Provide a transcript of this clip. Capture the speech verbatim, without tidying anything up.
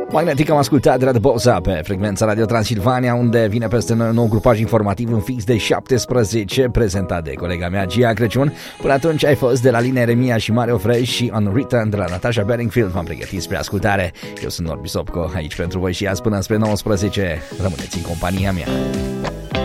Magnetic am ascultat de la The Bossa pe frecvența Radio Transilvania, unde vine peste noi un nou grupaj informativ în fix de șaptesprezece, prezentat de colega mea Gia Crăciun. Până atunci ai fost de la Lina Eremia și Mario Fresh și On Return de la Natasha Bedingfield. V-am pregătit spre ascultare. Eu sunt Norbi Sopco, aici pentru voi și azi până spre nouăsprezece. Rămâneți în compania mea.